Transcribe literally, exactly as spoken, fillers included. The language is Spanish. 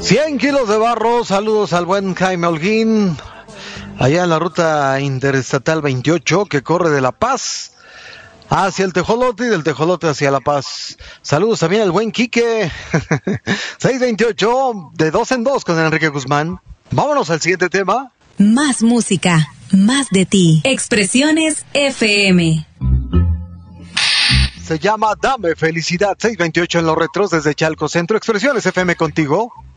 cien kilos de barro, saludos al buen Jaime Holguín, allá en la ruta interestatal veintiocho que corre de La Paz hacia el Tejolote y del Tejolote hacia La Paz. Saludos también al buen Quique. seis veintiocho, de dos en dos con Enrique Guzmán. Vámonos al siguiente tema. Más música, más de ti. Expresiones F M. Se llama Dame Felicidad. Seis veintiocho en los retros desde Chalco Centro. Expresiones F M contigo.